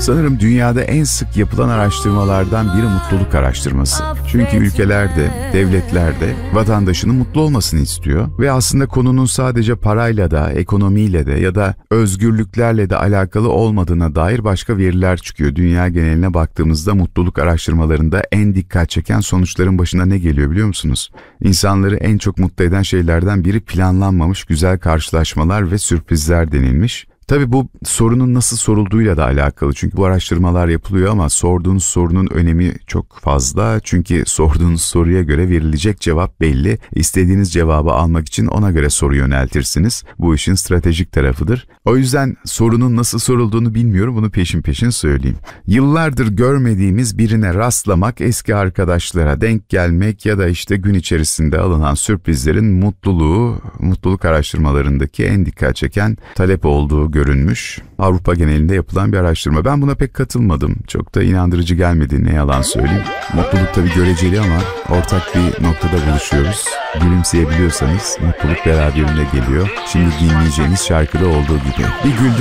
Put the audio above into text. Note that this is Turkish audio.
Sanırım dünyada en sık yapılan araştırmalardan biri mutluluk araştırması. Çünkü ülkelerde, devletlerde vatandaşının mutlu olmasını istiyor ve aslında konunun sadece parayla da, ekonomiyle de ya da özgürlüklerle de alakalı olmadığına dair başka veriler çıkıyor. Dünya geneline baktığımızda mutluluk araştırmalarında en dikkat çeken sonuçların başına ne geliyor biliyor musunuz? İnsanları en çok mutlu eden şeylerden biri planlanmamış güzel karşılaşmalar ve sürprizler denilmiş. Tabii bu sorunun nasıl sorulduğuyla da alakalı. Çünkü bu araştırmalar yapılıyor ama sorduğunuz sorunun önemi çok fazla. Çünkü sorduğunuz soruya göre verilecek cevap belli. İstediğiniz cevabı almak için ona göre soru yöneltirsiniz. Bu işin stratejik tarafıdır. O yüzden sorunun nasıl sorulduğunu bilmiyorum. Bunu peşin peşin söyleyeyim. Yıllardır görmediğimiz birine rastlamak, eski arkadaşlara denk gelmek ya da işte gün içerisinde alınan sürprizlerin mutluluk araştırmalarındaki en dikkat çeken talep olduğu görünmüş. Avrupa genelinde yapılan bir araştırma. Ben buna pek katılmadım. Çok da inandırıcı gelmedi, ne yalan söyleyeyim. Mutluluk tabii göreceli ama ortak bir noktada buluşuyoruz. Gülümseyebiliyorsanız mutluluk beraberinde geliyor. Şimdi dinleyeceğiniz şarkıda olduğu gibi. Bir güldür